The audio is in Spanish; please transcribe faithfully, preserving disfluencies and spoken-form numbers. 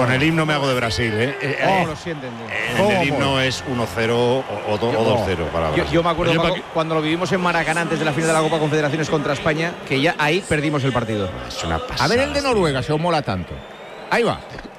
con el himno me hago de Brasil, ¿eh? eh ¿Cómo eh, lo sienten? En el, el himno es uno cero o, o, do- o dos cero para Yo, Brasil. yo me acuerdo, Oye, Paco, Paqui- cuando lo vivimos en Maracaná antes de la final de la Copa Confederaciones contra España, que ya ahí perdimos el partido. Es una A pasada. ver el de Noruega, si os mola tanto. Ahí va.